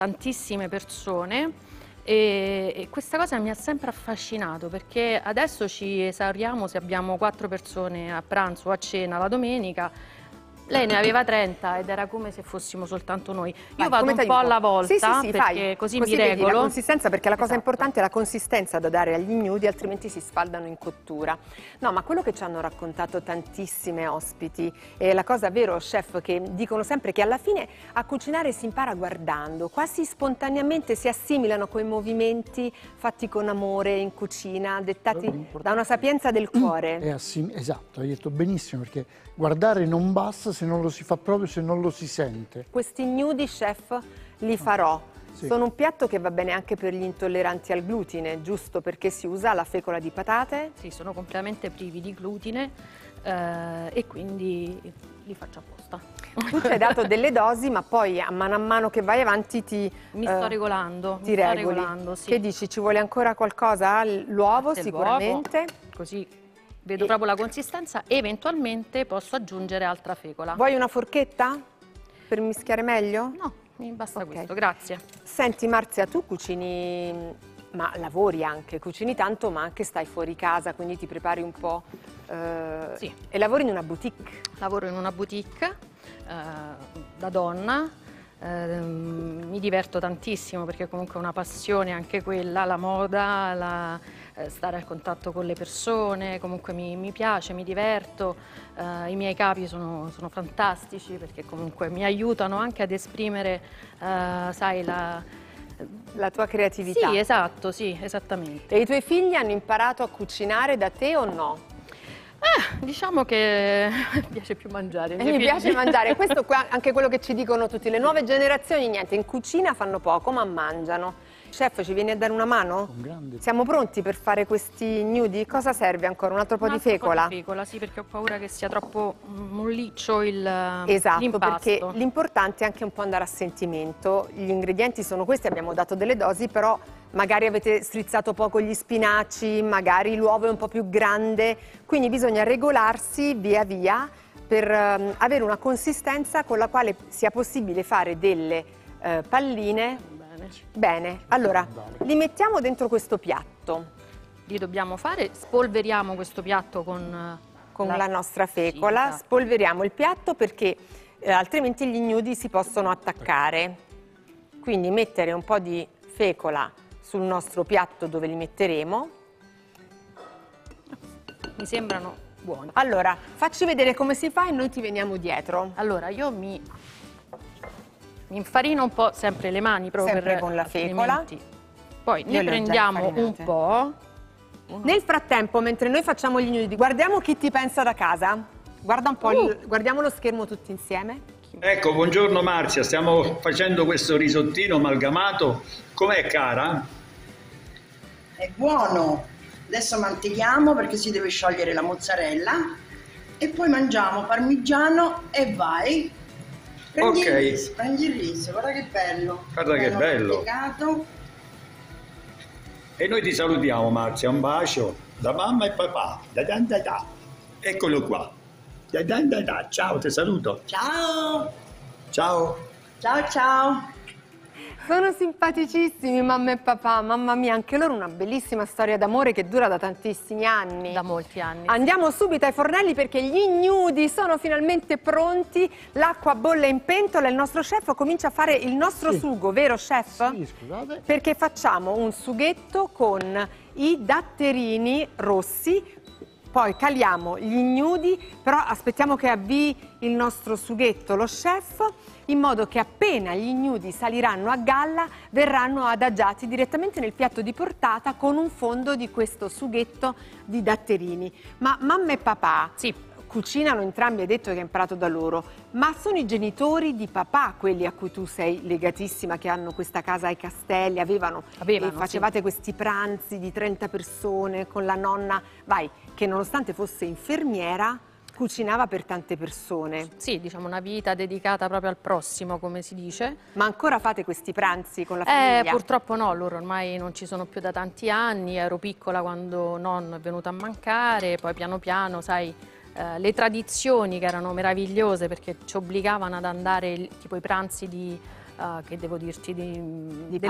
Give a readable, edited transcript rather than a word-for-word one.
tantissime persone e questa cosa mi ha sempre affascinato, perché adesso ci esauriamo se abbiamo 4 persone a pranzo o a cena la domenica. Lei ne aveva 30 ed era come se fossimo soltanto noi. Io vado un po' alla volta, sì, perché così mi vedi regolo. la consistenza, perché la cosa Esatto. importante è la consistenza da dare agli ignudi, altrimenti si sfaldano in cottura. No, ma quello che ci hanno raccontato tantissime ospiti, è la cosa, vero chef, che dicono sempre che alla fine a cucinare si impara guardando, quasi spontaneamente si assimilano quei movimenti fatti con amore in cucina, dettati da una sapienza del cuore. Esatto, hai detto benissimo, perché guardare non basta se non lo si fa proprio, se non lo si sente. Questi ignudi, chef, li farò. Sì. Sono un piatto che va bene anche per gli intolleranti al glutine, giusto perché si usa la fecola di patate? Sì, sono completamente privi di glutine e quindi li faccio apposta. Tu ci hai dato delle dosi, ma poi a mano che vai avanti mi sto regolando. Ti regoli. Sì. Che dici, ci vuole ancora qualcosa? L'uovo sicuramente. Così vedo proprio la consistenza e eventualmente posso aggiungere altra fecola. Vuoi una forchetta per mischiare meglio? No, mi basta questo, grazie. Senti Marzia, tu cucini, ma lavori anche, cucini tanto ma anche stai fuori casa, quindi ti prepari un po'. Sì. E lavori in una boutique? Lavoro in una boutique da donna, mi diverto tantissimo perché comunque è una passione anche quella, la moda, stare a contatto con le persone, comunque mi piace, mi diverto, i miei capi sono fantastici perché comunque mi aiutano anche ad esprimere, sai, la tua creatività. Sì, esatto, sì, esattamente. E i tuoi figli hanno imparato a cucinare da te o no? Diciamo che mi piace più mangiare. Mi piace mangiare, questo qua anche quello che ci dicono tutti, le nuove generazioni niente, in cucina fanno poco ma mangiano. Chef, ci vieni a dare una mano? Siamo pronti per fare questi gnudi? Cosa serve ancora? Un altro po' di fecola? Un po' di fecola, sì, perché ho paura che sia troppo molliccio Esatto, l'impasto. perché l'importante è anche un po' andare a sentimento. Gli ingredienti sono questi, abbiamo dato delle dosi, però magari avete strizzato poco gli spinaci, magari l'uovo è un po' più grande, quindi bisogna regolarsi via via per avere una consistenza con la quale sia possibile fare delle palline. Bene, allora li mettiamo dentro questo piatto. Li dobbiamo fare, spolveriamo questo piatto con la nostra fecola, sì, esatto. Spolveriamo il piatto perché altrimenti gli ignudi si possono attaccare. Quindi mettere un po' di fecola sul nostro piatto dove li metteremo. Mi sembrano buoni. Allora, facci vedere come si fa e noi ti veniamo dietro. Allora, io mi infarino un po' sempre le mani proprio sempre per con la fecola. Poi ne prendiamo un po'. Nel frattempo, mentre noi facciamo gli ignudi, guardiamo chi ti pensa da casa. Guarda un po', guardiamo lo schermo tutti insieme. Ecco, buongiorno Marzia, stiamo facendo questo risottino amalgamato. Com'è, cara? È buono. Adesso manteghiamo perché si deve sciogliere la mozzarella e poi mangiamo parmigiano e vai. Prendi il riso, guarda che bello. Guarda che bello. Mantecato. E noi ti salutiamo Marzia, un bacio da mamma e papà. Da da da da. Eccolo qua. Da da da da. Ciao, ti saluto. Ciao. Ciao. Ciao ciao. Sono simpaticissimi mamma e papà, mamma mia, anche loro una bellissima storia d'amore che dura da tantissimi anni. Da molti anni. Andiamo subito ai fornelli perché gli ignudi sono finalmente pronti, l'acqua bolle in pentola, il nostro chef comincia a fare il nostro sugo, vero chef? Sì, scusate. Perché facciamo un sughetto con i datterini rossi, poi caliamo gli ignudi, però aspettiamo che avvii il nostro sughetto, lo chef, in modo che appena gli ignudi saliranno a galla verranno adagiati direttamente nel piatto di portata con un fondo di questo sughetto di datterini. Ma mamma e papà cucinano entrambi, hai detto che hai imparato da loro, ma sono i genitori di papà quelli a cui tu sei legatissima, che hanno questa casa ai Castelli, avevano e facevate questi pranzi di 30 persone con la nonna, che nonostante fosse infermiera cucinava per tante persone. Sì, diciamo una vita dedicata proprio al prossimo, come si dice. Ma ancora fate questi pranzi con la famiglia? Purtroppo no, loro ormai non ci sono più da tanti anni, ero piccola quando nonno è venuto a mancare, poi piano piano, sai, le tradizioni che erano meravigliose perché ci obbligavano ad andare, tipo i pranzi di che devo dirti, Di del